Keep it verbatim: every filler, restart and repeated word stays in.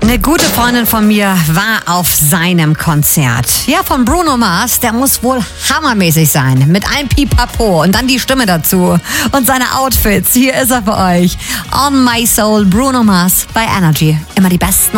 Eine gute Freundin von mir war auf seinem Konzert. Ja, von Bruno Mars, der muss wohl hammermäßig sein. Mit einem Pipapo und dann die Stimme dazu. Und seine Outfits, hier ist er für euch. On My Soul, Bruno Mars bei Energy. Immer die besten